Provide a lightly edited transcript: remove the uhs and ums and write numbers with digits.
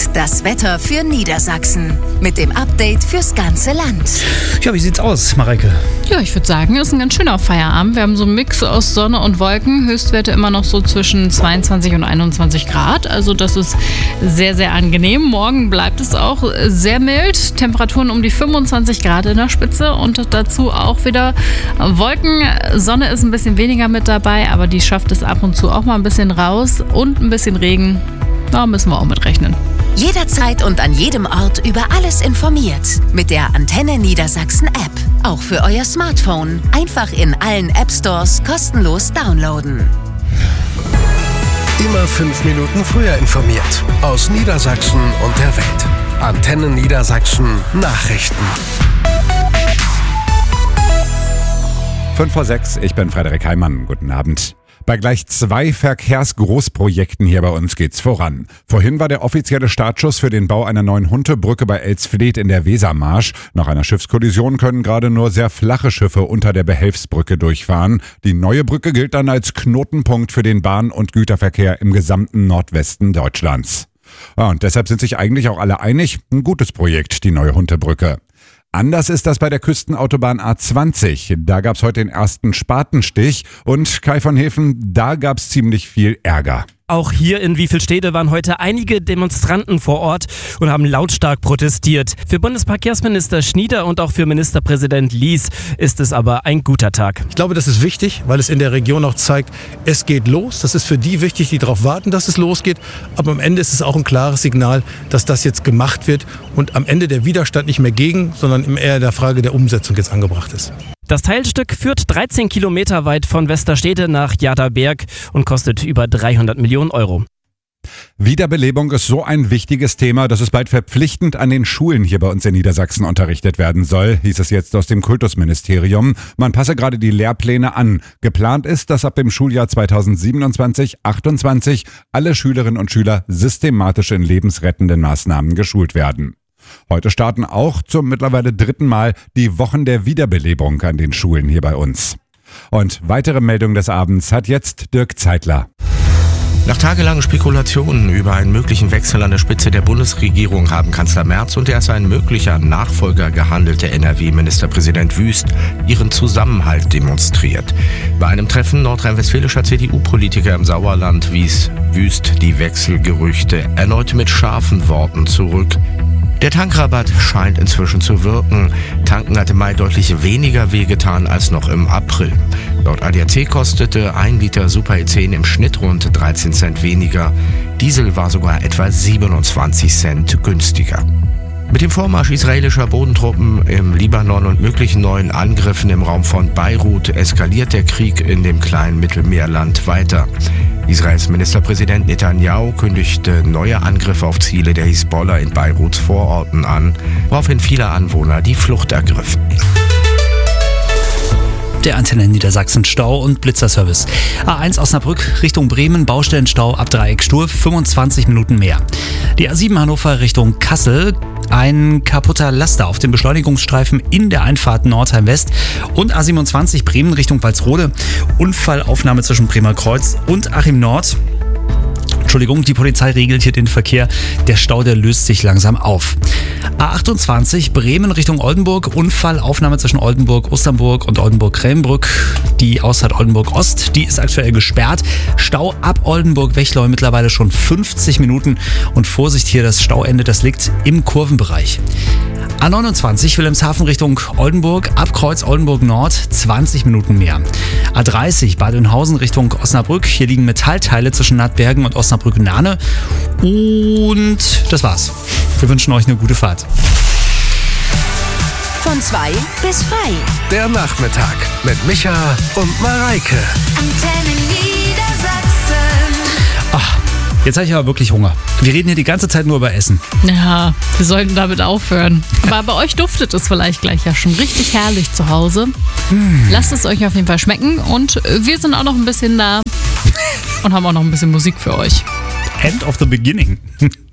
das Wetter für Niedersachsen. Mit dem Update fürs ganze Land. Ja, wie sieht's aus, Mareike? Ja, ich würde sagen, ist ein ganz schöner Feierabend. Wir haben so einen Mix aus Sonne und Wolken. Höchstwerte immer noch so zwischen 22 und 21 Grad. Also das ist sehr, sehr angenehm. Morgen bleibt es auch sehr mild. Temperaturen um die 25 Grad in der Spitze und dazu auch wieder Wolken. Sonne ist ein bisschen weniger mit dabei, aber die schafft es ab und zu auch mal ein bisschen raus. Und ein bisschen Regen, da müssen wir auch mit rechnen. Jederzeit und an jedem Ort über alles informiert. Mit der Antenne Niedersachsen App. Auch für euer Smartphone. Einfach in allen App-Stores kostenlos downloaden. Immer 5 Minuten früher informiert. Aus Niedersachsen und der Welt. Antenne Niedersachsen Nachrichten. 5:06, ich bin Frederik Heimann. Guten Abend. Bei gleich 2 Verkehrsgroßprojekten hier bei uns geht's voran. Vorhin war der offizielle Startschuss für den Bau einer neuen Huntebrücke bei Elsfleth in der Wesermarsch. Nach einer Schiffskollision können gerade nur sehr flache Schiffe unter der Behelfsbrücke durchfahren. Die neue Brücke gilt dann als Knotenpunkt für den Bahn- und Güterverkehr im gesamten Nordwesten Deutschlands. Ja, und deshalb sind sich eigentlich auch alle einig, ein gutes Projekt, die neue Huntebrücke. Anders ist das bei der Küstenautobahn A20. Da gab's heute den ersten Spatenstich und Kai von Hefen, da gab's ziemlich viel Ärger. Auch hier in Wiefelstede waren heute einige Demonstranten vor Ort und haben lautstark protestiert. Für Bundesverkehrsminister Schnieder und auch für Ministerpräsident Lies ist es aber ein guter Tag. Ich glaube, das ist wichtig, weil es in der Region auch zeigt, es geht los. Das ist für die wichtig, die darauf warten, dass es losgeht. Aber am Ende ist es auch ein klares Signal, dass das jetzt gemacht wird und am Ende der Widerstand nicht mehr gegen, sondern eher der Frage der Umsetzung jetzt angebracht ist. Das Teilstück führt 13 Kilometer weit von Westerstede nach Jadaberg und kostet über 300 Millionen Euro. Wiederbelebung ist so ein wichtiges Thema, dass es bald verpflichtend an den Schulen hier bei uns in Niedersachsen unterrichtet werden soll, hieß es jetzt aus dem Kultusministerium. Man passe gerade die Lehrpläne an. Geplant ist, dass ab dem Schuljahr 2027/28 alle Schülerinnen und Schüler systematisch in lebensrettenden Maßnahmen geschult werden. Heute starten auch zum mittlerweile 3. Mal die Wochen der Wiederbelebung an den Schulen hier bei uns. Und weitere Meldung des Abends hat jetzt Dirk Zeitler. Nach tagelangen Spekulationen über einen möglichen Wechsel an der Spitze der Bundesregierung haben Kanzler Merz und der als ein möglicher Nachfolger gehandelte NRW-Ministerpräsident Wüst ihren Zusammenhalt demonstriert. Bei einem Treffen nordrhein-westfälischer CDU-Politiker im Sauerland wies Wüst die Wechselgerüchte erneut mit scharfen Worten zurück. Der Tankrabatt scheint inzwischen zu wirken. Tanken hat im Mai deutlich weniger wehgetan als noch im April. Laut ADAC kostete 1 Liter Super E10 im Schnitt rund 13 Cent weniger. Diesel war sogar etwa 27 Cent günstiger. Mit dem Vormarsch israelischer Bodentruppen im Libanon und möglichen neuen Angriffen im Raum von Beirut eskaliert der Krieg in dem kleinen Mittelmeerland weiter. Israels Ministerpräsident Netanyahu kündigte neue Angriffe auf Ziele der Hisbollah in Beiruts Vororten an, woraufhin viele Anwohner die Flucht ergriffen. Der Antenne Niedersachsen Stau- und Blitzerservice. A1 Osnabrück Richtung Bremen, Baustellenstau ab Dreieck Sturf, 25 Minuten mehr. Die A7 Hannover Richtung Kassel, ein kaputter Laster auf dem Beschleunigungsstreifen in der Einfahrt Nordheim-West und A27 Bremen Richtung Walsrode, Unfallaufnahme zwischen Bremer Kreuz und Achim Nord. Die Polizei regelt hier den Verkehr. Der Stau, der löst sich langsam auf. A28 Bremen Richtung Oldenburg. Unfallaufnahme zwischen Oldenburg, Osternburg und Oldenburg-Krähenbrück. Die Ausfahrt Oldenburg Ost, die ist aktuell gesperrt. Stau ab Oldenburg-Wechleu mittlerweile schon 50 Minuten. Und Vorsicht hier, das Stauende, das liegt im Kurvenbereich. A29 Wilhelmshaven Richtung Oldenburg, ab Kreuz Oldenburg Nord, 20 Minuten mehr. A30 Bad Oeynhausen Richtung Osnabrück, hier liegen Metallteile zwischen Nattbergen und Osnabrück-Nahne. Und das war's. Wir wünschen euch eine gute Fahrt. Von 2 bis frei. Der Nachmittag mit Micha und Mareike. Antenne Niedersachsen. Jetzt habe ich aber wirklich Hunger. Wir reden hier die ganze Zeit nur über Essen. Ja, wir sollten damit aufhören. Aber bei euch duftet es vielleicht gleich ja schon richtig herrlich zu Hause. Lasst es euch auf jeden Fall schmecken und wir sind auch noch ein bisschen da und haben auch noch ein bisschen Musik für euch. End of the beginning.